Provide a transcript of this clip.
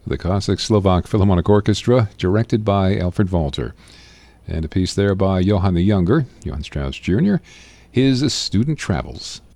the Cossack Slovak Philharmonic Orchestra, directed by Alfred Walter. And a piece there by Johann the Younger, Johann Strauss Jr., his Student Travels.